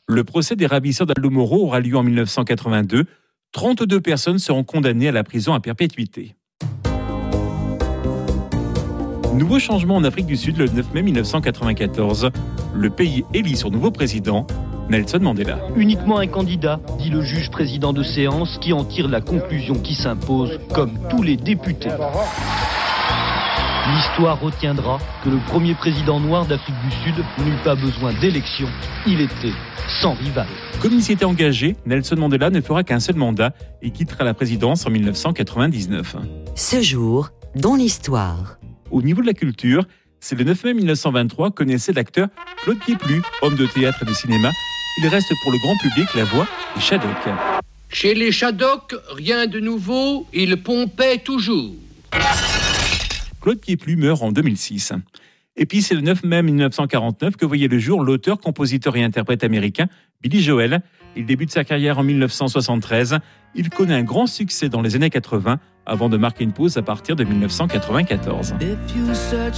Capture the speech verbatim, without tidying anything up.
Le procès des ravisseurs d'Aldo Moro aura lieu en mille neuf cent quatre-vingt-deux. trente-deux personnes seront condamnées à la prison à perpétuité. Nouveau changement en Afrique du Sud le neuf mai mille neuf cent quatre-vingt-quatorze. Le pays élit son nouveau président, Nelson Mandela. Uniquement un candidat, dit le juge président de séance, qui en tire la conclusion qui s'impose, comme tous les députés. L'histoire retiendra que le premier président noir d'Afrique du Sud n'eut pas besoin d'élection. Il était sans rival. Comme il s'y était engagé, Nelson Mandela ne fera qu'un seul mandat et quittera la présidence en mille neuf cent quatre-vingt-dix-neuf. Ce jour, dans l'histoire. Au niveau de la culture, c'est le neuf mai mille neuf cent vingt-trois que naissait l'acteur Claude Pieplu, homme de théâtre et de cinéma. Il reste pour le grand public la voix des Shadocks. Chez les Shadocks, rien de nouveau, ils pompaient toujours. Claude Pieplu meurt en deux mille six. Et puis c'est le neuf mai mille neuf cent quarante-neuf que voyait le jour l'auteur, compositeur et interprète américain Billy Joel. Il débute sa carrière en mille neuf cent soixante-treize. Il connaît un grand succès dans les années quatre-vingts avant de marquer une pause à partir de mille neuf cent quatre-vingt-quatorze.